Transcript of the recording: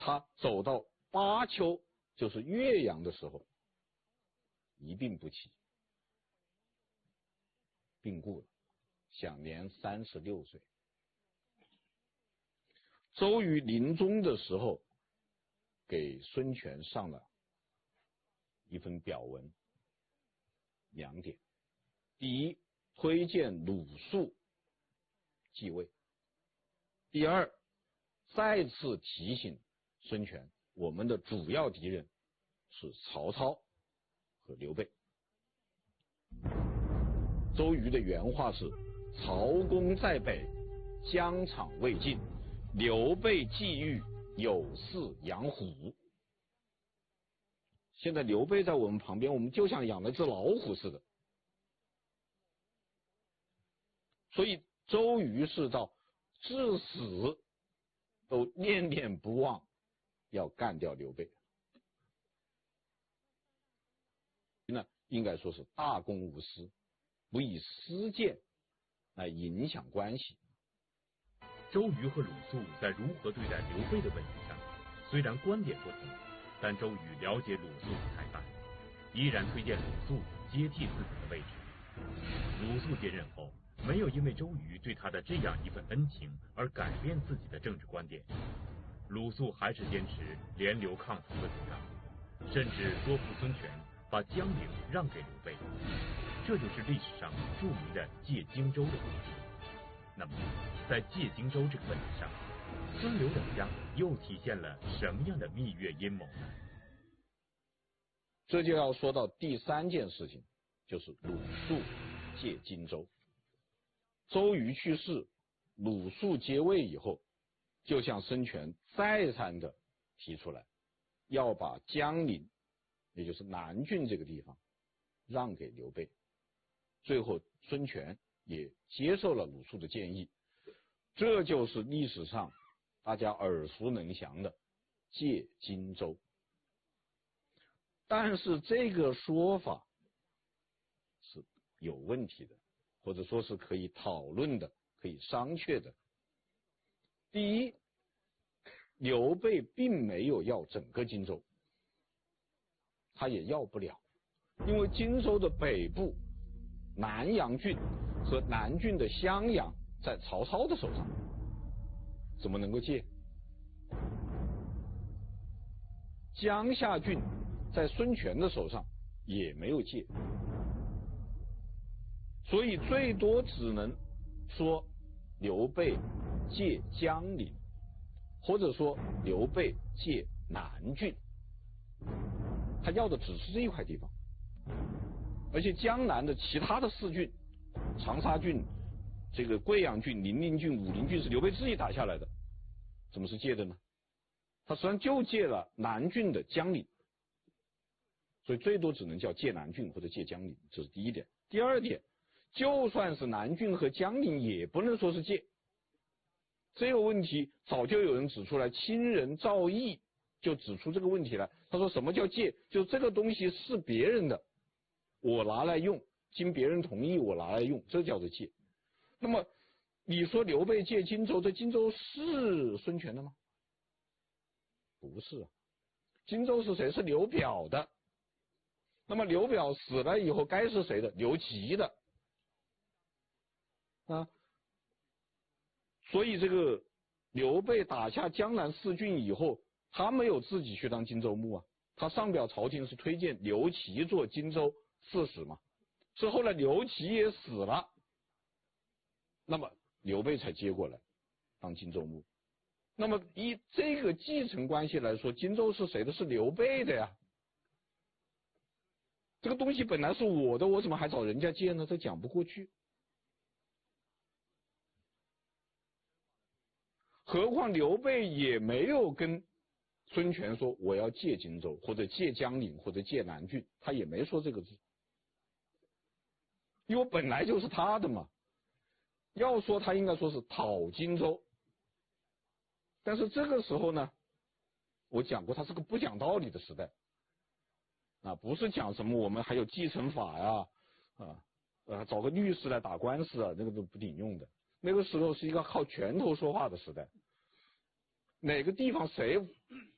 他走到巴丘，就是岳阳的时候，一病不起，病故了，享年36岁。周瑜临终的时候，给孙权上了一份表文，2点：第一，推荐鲁肃继位；第二，再次提醒孙权，我们的主要敌人是曹操和刘备。周瑜的原话是：曹公在北，疆场未尽，刘备既遇，有似养虎。现在刘备在我们旁边，我们就像养了只老虎似的。所以周瑜是到至死都念念不忘要干掉刘备。那应该说是大公无私，不以私见来影响关系。 周瑜和鲁肃在如何对待刘备的问题上，虽然观点不同，但周瑜了解鲁肃的才干，依然推荐鲁肃接替自己的位置。鲁肃接任后，没有因为周瑜对他的这样一份恩情而改变自己的政治观点，鲁肃还是坚持联刘抗曹的主张，甚至说服孙权把江陵让给刘备，这就是历史上著名的借荆州的故事。那么，在借荆州这个问题上，孙刘两家又体现了什么样的蜜月阴谋呢？ 这就要说到第3件事情，就是鲁肃借荆州。周瑜去世，鲁肃接位以后，就向孙权再三的提出来，要把江陵，也就是南郡这个地方让给刘备。最后孙权也接受了鲁肃的建议，这就是历史上大家耳熟能详的借荆州。但是这个说法是有问题的，或者说是可以讨论的，可以商榷的。第一，刘备并没有要整个荆州，他也要不了，因为荆州的北部南阳郡和南郡的襄阳在曹操的手上，怎么能够借？江夏郡在孙权的手上也没有借，所以最多只能说刘备借江陵，或者说刘备借南郡，他要的只是这一块地方。而且江南的其他的4郡，长沙郡、这个贵阳郡、零陵郡、武陵郡是刘备自己打下来的，怎么是借的呢？他实际上就借了南郡的江陵，所以最多只能叫借南郡或者借江陵，这是第一点。第二点，就算是南郡和江陵，也不能说是借。这个问题早就有人指出来，亲人赵翼就指出这个问题来。他说什么叫借？就这个东西是别人的，我拿来用，经别人同意我拿来用，这叫做借。那么你说刘备借荆州，这荆州是孙权的吗？不是啊，荆州是谁？是刘表的。那么刘表死了以后该是谁的？刘琦的啊。所以这个刘备打下江南4郡以后，他没有自己去当荆州牧啊，他上表朝廷是推荐刘琦做荆州刺史嘛，是后来刘琦也死了，那么刘备才接过来当荆州牧。那么以这个继承关系来说，荆州是谁的？是刘备的呀。这个东西本来是我的，我怎么还找人家借呢？这讲不过去。何况刘备也没有跟孙权说我要借荆州，或者借江陵，或者借南郡，他也没说这个字，因为本来就是他的嘛。要说他应该说是讨荆州，但是这个时候呢，我讲过，他是个不讲道理的时代啊，不是讲什么我们还有继承法呀，找个律师来打官司啊，那个都不顶用的。那个时候是一个靠拳头说话的时代，哪个地方谁